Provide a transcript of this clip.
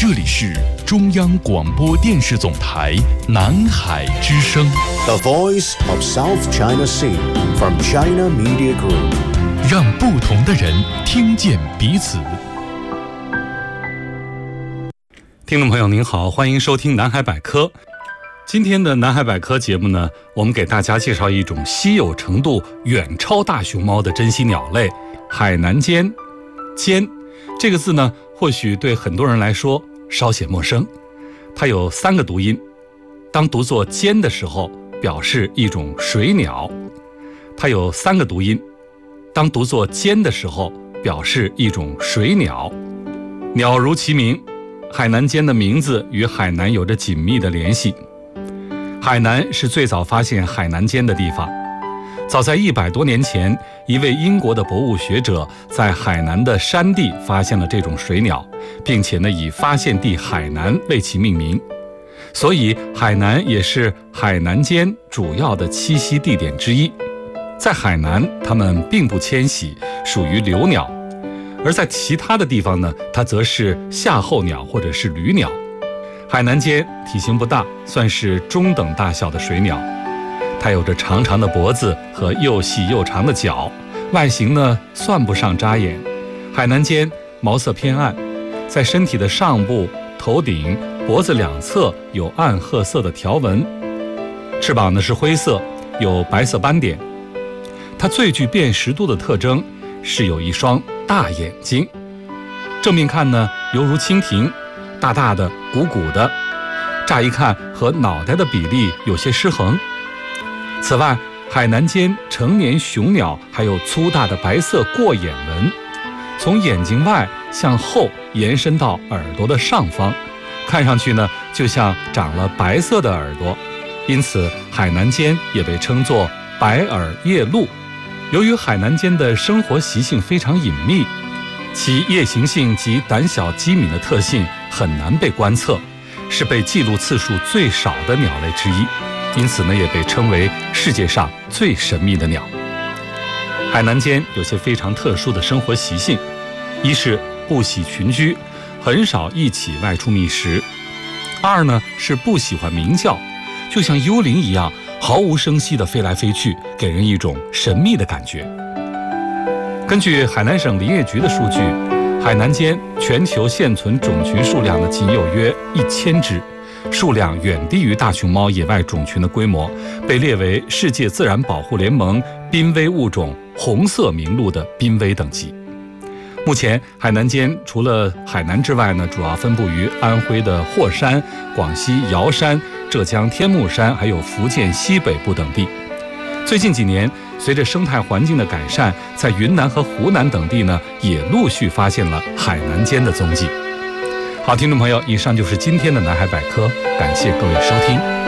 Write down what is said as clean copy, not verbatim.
这里是中央广播电视总台南海之声 The Voice of South China Sea from China Media Group， 让不同的人听见彼此。 听众朋友您好，欢迎收听南海百科。今天的南海百科节目呢，我们给大家介绍一种稀有程度远超大熊猫的珍稀鸟类——海南尖。尖这个字呢，或许对很多人来说稍显陌生。它有3个读音，当读作尖的时候，表示一种水鸟。它有3个读音，当读作尖的时候，表示一种水鸟。鸟如其名，海南尖的名字与海南有着紧密的联系。海南是最早发现海南尖的地方。早在100多年前，一位英国的博物学者在海南的山地发现了这种水鸟，并且以发现地海南为其命名。所以海南也是海南尖主要的栖息地点之一。在海南，它们并不迁徙，属于留鸟；而在其他的地方呢，它则是夏候鸟或者是旅鸟。海南尖体型不大，算是中等大小的水鸟。它有着长长的脖子和又细又长的脚，外形呢算不上扎眼。海南尖毛色偏暗，在身体的上部、头顶、脖子两侧有暗褐色的条纹，翅膀呢是灰色，有白色斑点。它最具辨识度的特征是有一双大眼睛，正面看呢犹如蜻蜓，大大的、鼓鼓的，乍一看和脑袋的比例有些失衡。此外，海南尖成年雄鸟还有粗大的白色过眼纹，从眼睛外向后延伸到耳朵的上方，看上去呢就像长了白色的耳朵，因此海南尖也被称作白耳夜鹭。由于海南尖的生活习性非常隐秘，其夜行性及胆小机敏的特性很难被观测，是被记录次数最少的鸟类之一，因此呢也被称为世界上最神秘的鸟。海南尖有些非常特殊的生活习性，一是不喜群居，很少一起外出觅食；二呢是不喜欢鸣叫，就像幽灵一样毫无声息地飞来飞去，给人一种神秘的感觉。根据海南省林业局的数据，海南尖全球现存种群数量呢仅有约1000只，数量远低于大熊猫野外种群的规模，被列为世界自然保护联盟濒危物种红色名录的濒危等级。目前海南尖除了海南之外呢，主要分布于安徽的霍山、广西瑶山、浙江天目山，还有福建西北部等地。最近几年，随着生态环境的改善，在云南和湖南等地呢，也陆续发现了海南尖的踪迹。好，听众朋友，以上就是今天的南海百科，感谢各位收听。